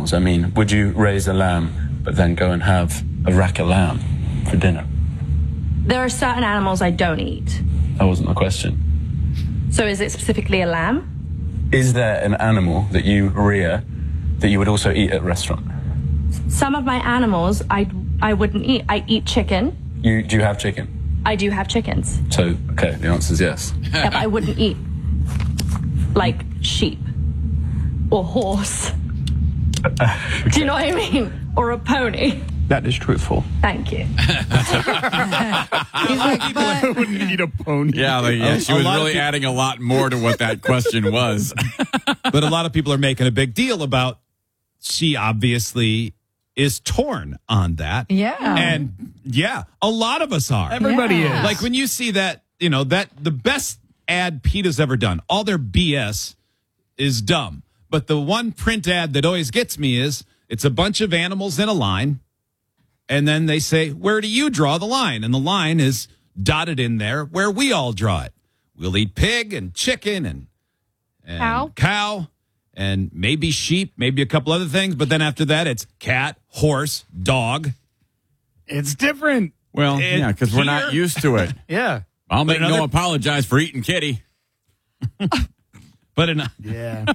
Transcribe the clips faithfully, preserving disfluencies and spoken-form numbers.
animals? I mean, would you raise a lamb, but then go and have a rack of lamb for dinner? There are certain animals I don't eat. That wasn't the question. So is it specifically a lamb? Is there an animal that you rear that you would also eat at a restaurant? Some of my animals I, I wouldn't eat. I eat chicken. You, do you have chicken? I do have chickens. So, okay, the answer is yes. Yep, I wouldn't eat, like, sheep or horse. Okay. Do you know what I mean? Or a pony. That is truthful. Thank you. He's like, I wouldn't eat a pony. Yeah, like, yeah, she A was lot of really people- adding a lot more to what that question was. But a lot of people are making a big deal about she obviously is torn on that. Yeah. And yeah, a lot of us are. Everybody Yeah. is. Like when you see that, you know, that the best ad PETA's ever done, all their B S is dumb. But the one print ad that always gets me is it's a bunch of animals in a line. And then they say, where do you draw the line? And the line is dotted in there where we all draw it. We'll eat pig and chicken and, and Cow. cow and maybe sheep, maybe a couple other things. But then after that, it's cat, horse, dog. It's different. Well, It- yeah, because we're not here- used to it. Yeah. I'll make another- no apologize for eating kitty. But in, Yeah.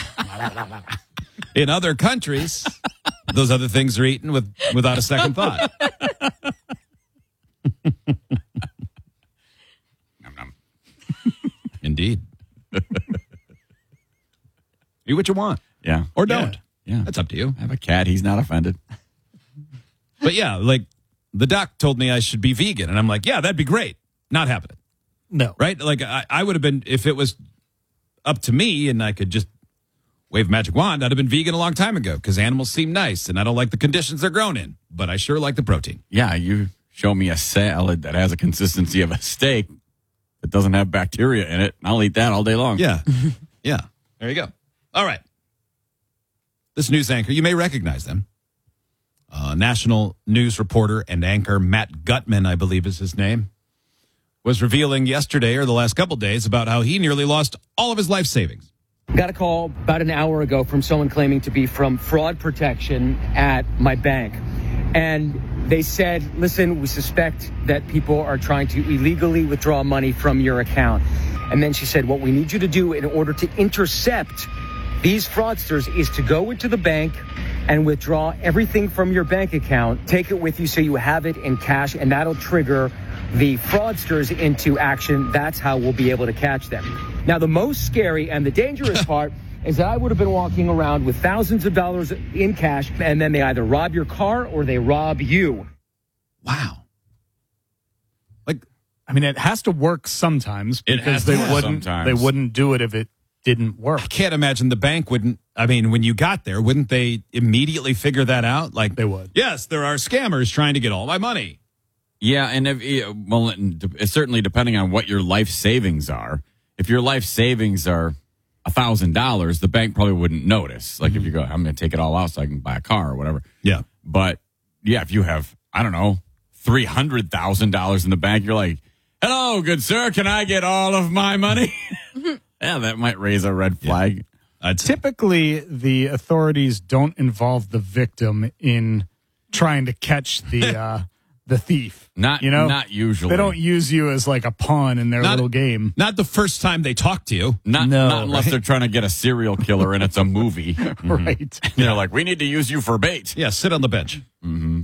in other countries, those other things are eaten with without a second thought. Nom, nom. Indeed. Eat what you want. Yeah. Or don't. Yeah. That's up to you. I have a cat. He's not offended. But yeah, like the doc told me I should be vegan. And I'm like, yeah, that'd be great. Not happening. No. Right? Like I, I would have been, if it was up to me and I could just wave a magic wand, I'd have been vegan a long time ago because animals seem nice and I don't like the conditions they're grown in. But I sure like the protein. Yeah, you show me a salad that has a consistency of a steak that doesn't have bacteria in it, and I'll eat that all day long. Yeah. Yeah. There you go. All right. This news anchor, you may recognize them. Uh, national news reporter and anchor Matt Gutman, I believe is his name, was revealing yesterday or the last couple days about how he nearly lost all of his life savings. Got a call about an hour ago from someone claiming to be from fraud protection at my bank. And they said, listen, we suspect that people are trying to illegally withdraw money from your account. And then she said, what we need you to do in order to intercept these fraudsters is to go into the bank and withdraw everything from your bank account, take it with you so you have it in cash, and that'll trigger the fraudsters into action. That's how we'll be able to catch them. Now, the most scary and the dangerous part is that I would have been walking around with thousands of dollars in cash, and then they either rob your car or they rob you. Wow. Like, I mean, it has to work sometimes It because has they to work wouldn't. sometimes. They wouldn't do it if it didn't work. I can't imagine the bank wouldn't. I mean, when you got there, wouldn't they immediately figure that out? Like, They would. yes, there are scammers trying to get all my money. Yeah, and if, yeah, well, it's certainly depending on what your life savings are. If your life savings are a thousand dollars, the bank probably wouldn't notice. Like if you go, I'm going to take it all out so I can buy a car or whatever. Yeah. But yeah, if you have, I don't know, three hundred thousand dollars in the bank, you're like, hello, good sir, can I get all of my money? Yeah, that might raise a red flag. I'd say. Typically, the authorities don't involve the victim in trying to catch the uh, the thief. Not, you know, not usually. they don't use you as like a pawn in their Not- little game. Not the first time they talk to you. Not, No, not unless right? they're trying to get a serial killer and it's a movie. Right. They're like, we need to use you for bait. Yeah, sit on the bench. Mm-hmm.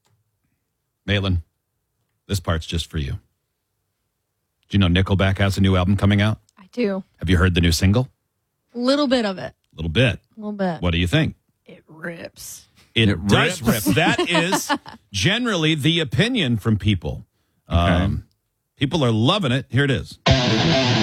Malin, this part's just for you. Do you know Nickelback has a new album coming out? I do. Have you heard the new single? A little bit of it. A little bit. A little bit. What do you think? It rips. It, It does rips. rip. That is generally the opinion from people. Um, people are loving it. Here it is.